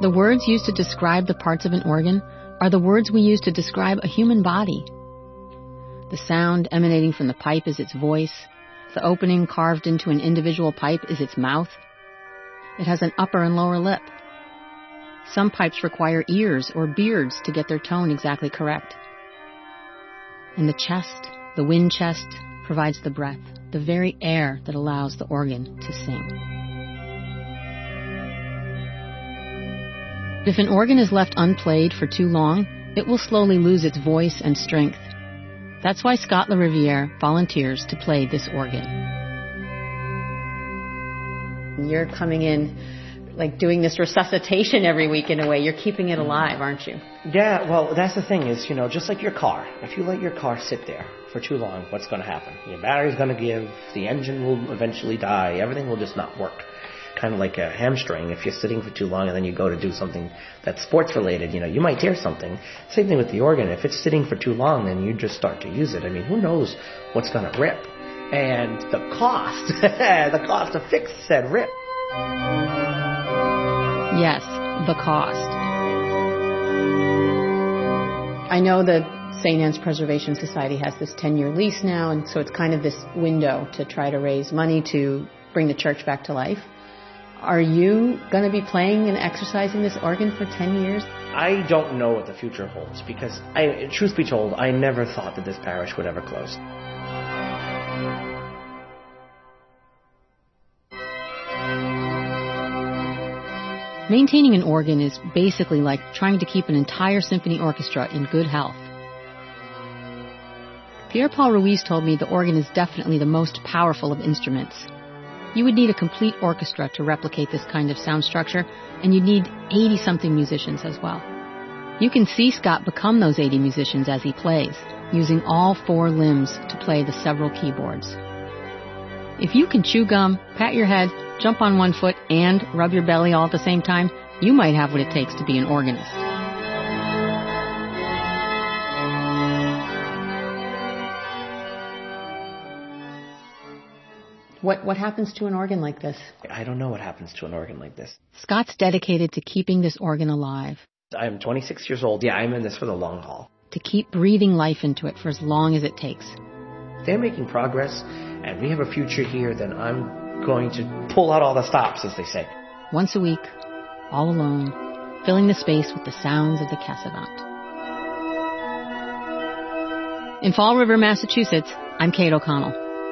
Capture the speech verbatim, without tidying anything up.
The words used to describe the parts of an organ are the words we use to describe a human body. The sound emanating from the pipe is its voice. The opening carved into an individual pipe is its mouth. It has an upper and lower lip. Some pipes require ears or beards to get their tone exactly correct. And the chest, the wind chest, provides the breath, the very air that allows the organ to sing. If an organ is left unplayed for too long, it will slowly lose its voice and strength. That's why Scott LaRiviere volunteers to play this organ. You're coming in, like doing this resuscitation every week in a way. You're keeping it alive, aren't you? Yeah, well, that's the thing is, you know, just like your car. If you let your car sit there for too long, what's going to happen? Your battery's going to give, the engine will eventually die, everything will just not work. Kind of like a hamstring. If you're sitting for too long and then you go to do something that's sports related, you know, you might tear something. Same thing with the organ. If it's sitting for too long, then you just start to use it. I mean, who knows what's going to rip? And the cost, the cost to fix said rip. Yes, the cost. I know the Saint Anne's Preservation Society has this ten-year lease now, and so it's kind of this window to try to raise money to bring the church back to life. Are you going to be playing and exercising this organ for ten years? I don't know what the future holds because, I, truth be told, I never thought that this parish would ever close. Maintaining an organ is basically like trying to keep an entire symphony orchestra in good health. Pierre Paul Ruiz told me the organ is definitely the most powerful of instruments. You would need a complete orchestra to replicate this kind of sound structure, and you'd need eighty-something musicians as well. You can see Scott become those eighty musicians as he plays, using all four limbs to play the several keyboards. If you can chew gum, pat your head, jump on one foot, and rub your belly all at the same time, you might have what it takes to be an organist. What what happens to an organ like this? I don't know what happens to an organ like this. Scott's dedicated to keeping this organ alive. I'm twenty-six years old. Yeah, I'm in this for the long haul. To keep breathing life into it for as long as it takes. If they're making progress, and we have a future here, then I'm going to pull out all the stops, as they say. Once a week, all alone, filling the space with the sounds of the Cassavant. In Fall River, Massachusetts, I'm Kate O'Connell.